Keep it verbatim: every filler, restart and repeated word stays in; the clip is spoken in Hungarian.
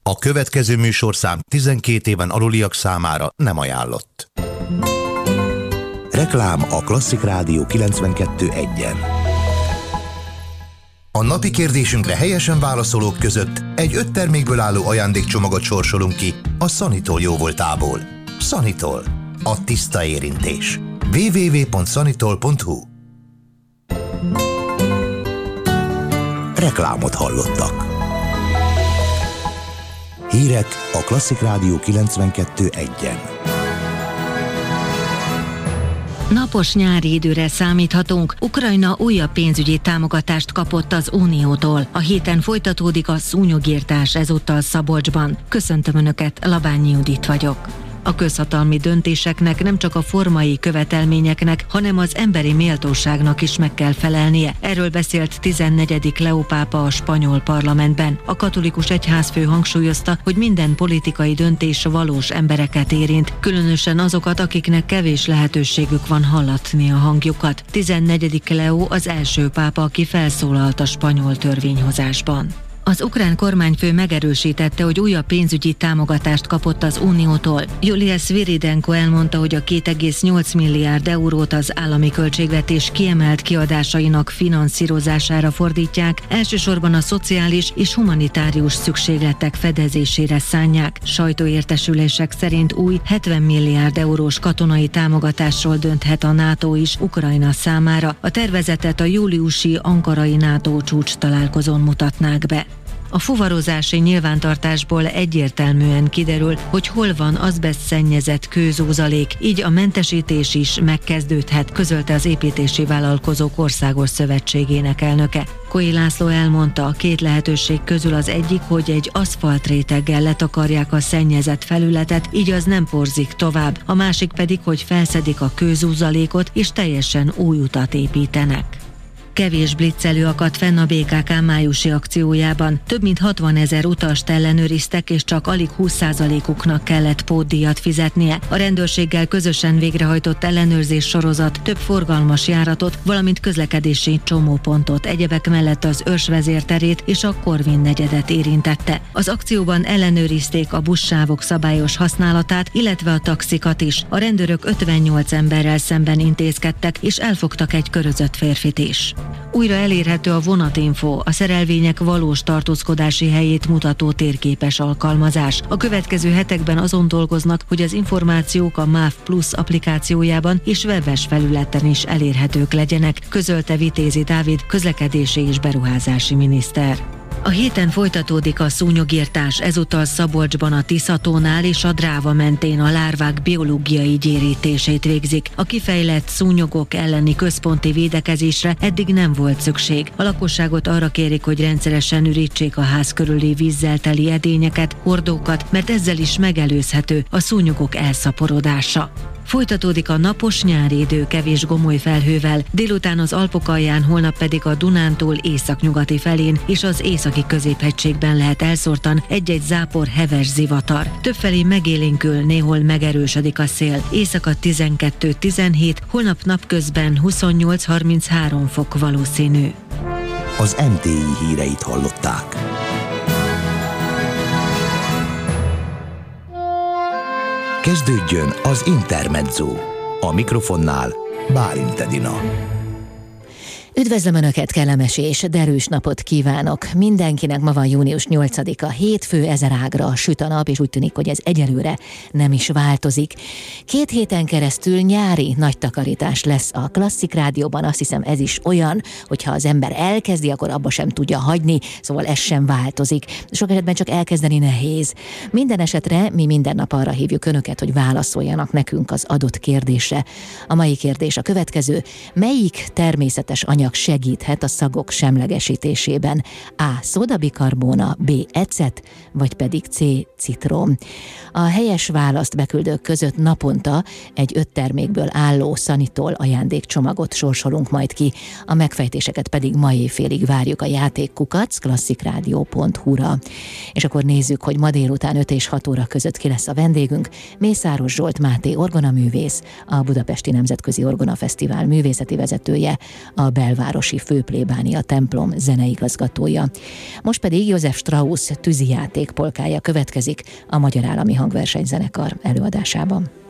A következő műsorszám tizenkét éven aluliak számára nem ajánlott. Reklám a Klasszik Rádió kilencvenkettő egyen. A napi kérdésünkre helyesen válaszolók között egy öt termékből álló ajándékcsomagot sorsolunk ki a Sanitol jóvoltából. Sanitol, a tiszta érintés. double-u double-u double-u pont sanitol pont hu. Reklámot hallottak. Hírek a Klasszik Rádió kilencvenkettő egyen. Napos nyári időre számíthatunk. Ukrajna újabb pénzügyi támogatást kapott az Uniótól. A héten folytatódik a szúnyogírtás ezúttal Szabolcsban. Köszöntöm Önöket, Labányi Judit vagyok. A közhatalmi döntéseknek nem csak a formai követelményeknek, hanem az emberi méltóságnak is meg kell felelnie. Erről beszélt tizennegyedik Leó pápa a spanyol parlamentben. A katolikus egyházfő hangsúlyozta, hogy minden politikai döntés valós embereket érint, különösen azokat, akiknek kevés lehetőségük van hallatni a hangjukat. tizennegyedik Leó az első pápa, aki felszólalt a spanyol törvényhozásban. Az ukrán kormányfő megerősítette, hogy újabb pénzügyi támogatást kapott az Uniótól. Julia Sviridenko elmondta, hogy a két egész nyolc milliárd eurót az állami költségvetés kiemelt kiadásainak finanszírozására fordítják, elsősorban a szociális és humanitárius szükségletek fedezésére szánják. Sajtóértesülések szerint új hetven milliárd eurós katonai támogatásról dönthet a NATO is Ukrajna számára. A tervezetet a júliusi ankarai NATO csúcs találkozón mutatnák be. A fuvarozási nyilvántartásból egyértelműen kiderül, hogy hol van azbesztszennyezett kőzózalék, így a mentesítés is megkezdődhet, közölte az Építési Vállalkozók Országos Szövetségének elnöke. Koi László elmondta, a két lehetőség közül az egyik, hogy egy aszfaltréteggel letakarják a szennyezett felületet, így az nem porzik tovább, a másik pedig, hogy felszedik a kőzózalékot és teljesen új utat építenek. Kevés blitzelő akadt fenn a bé ká ká májusi akciójában. Több mint hatvanezer utast ellenőriztek, és csak alig húsz százalékuknak kellett pótdíjat fizetnie. A rendőrséggel közösen végrehajtott ellenőrzés sorozat több forgalmas járatot, valamint közlekedési csomópontot, egyebek mellett az Örs vezérterét és a Korvin negyedet érintette. Az akcióban ellenőrizték a buszsávok szabályos használatát, illetve a taxikat is. A rendőrök ötvennyolc emberrel szemben intézkedtek, és elfogtak egy körözött férfit is. Újra elérhető a Vonatinfo, a szerelvények valós tartózkodási helyét mutató térképes alkalmazás. A következő hetekben azon dolgoznak, hogy az információk a MÁV Plus applikációjában és webes felületen is elérhetők legyenek, közölte Vitézi Dávid, közlekedési és beruházási miniszter. A héten folytatódik a szúnyogírtás, ezúttal Szabolcsban a Tiszatónál és a Dráva mentén a lárvák biológiai gyérítését végzik. A kifejlett szúnyogok elleni központi védekezésre eddig nem volt szükség. A lakosságot arra kérik, hogy rendszeresen ürítsék a ház körüli vízzel teli edényeket, hordókat, mert ezzel is megelőzhető a szúnyogok elszaporodása. Folytatódik a napos nyári idő kevés gomoly felhővel, délután az Alpok alján, holnap pedig a Dunántúl északnyugati felén és az északi középhegységben lehet elszórtan egy-egy zápor heves zivatar. Többfelé megélénkül, néhol megerősödik a szél. Éjszaka tizenkettő tizenhét, holnap napközben huszonnyolc harminchárom fok valószínű. Az em té i híreit hallották. Kezdődjön az Intermezzo. A mikrofonnál Bálint Edina. Üdvözlöm Önöket, kellemes és derűs napot kívánok! Mindenkinek ma van június nyolcadika, hétfő, ezer ágra süt a nap, és úgy tűnik, hogy ez egyelőre nem is változik. Két héten keresztül nyári nagy takarítás lesz a Klasszik Rádióban, azt hiszem ez is olyan, hogyha az ember elkezdi, akkor abba sem tudja hagyni, szóval ez sem változik. Sok esetben csak elkezdeni nehéz. Minden esetre mi minden nap arra hívjuk Önöket, hogy válaszoljanak nekünk az adott kérdésre. A mai kérdés a következő: melyik természetes anyag segíthet a szagok semlegesítésében? A. Szódabikarbóna, B. ecet, vagy pedig C. citrom. A helyes választ beküldők között naponta egy öt termékből álló Sanitol ajándékcsomagot sorsolunk majd ki, a megfejtéseket pedig ma éjfélig várjuk a játékkukac klasszikradio pont hu-ra. És akkor nézzük, hogy ma délután öt és hat óra között ki lesz a vendégünk. Mészáros Zsolt Máté orgonaművész, a Budapesti Nemzetközi Orgonafesztivál művészeti vezetője, a Bell belvárosi főplébánia templom zeneigazgatója. Most pedig József Strauss tűzijáték polkája következik a Magyar Állami Hangversenyzenekar előadásában.